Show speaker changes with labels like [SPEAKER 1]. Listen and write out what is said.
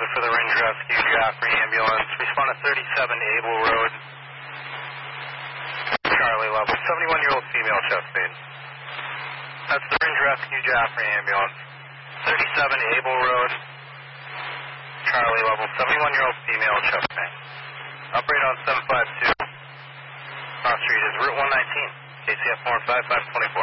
[SPEAKER 1] for the Ringe Rescue Jaffrey ambulance. Respond to 37 Able Road. Charlie level. 71-year-old female chest pain. That's the Ringe Rescue Jaffrey ambulance. 37 Able Road. Charlie level. 71-year-old female chest pain. Operate on 752. Cross street is Route 119. KCF 45524.